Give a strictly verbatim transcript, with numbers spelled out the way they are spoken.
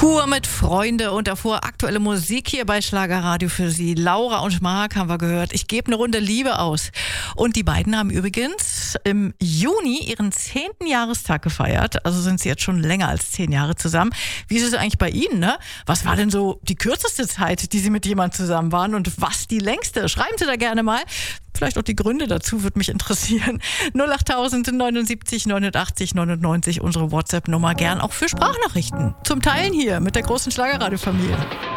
Pur mit Freunde und davor aktuelle Musik hier bei Schlagerradio für Sie. Laura und Marc haben wir gehört. Ich gebe eine Runde Liebe aus. Und die beiden haben übrigens im Juni ihren zehnten Jahrestag gefeiert. Also sind sie jetzt schon länger als zehn Jahre zusammen. Wie ist es eigentlich bei Ihnen, ne? Was war denn so die kürzeste Zeit, die Sie mit jemandem zusammen waren und was die längste? Schreiben Sie da gerne mal. Vielleicht auch die Gründe dazu, würde mich interessieren. null acht tausend neunundsiebzig neunundachtzig neunundneunzig, unsere WhatsApp-Nummer, gern auch für Sprachnachrichten. Zum Teilen hier mit der großen Schlagerradio-Familie.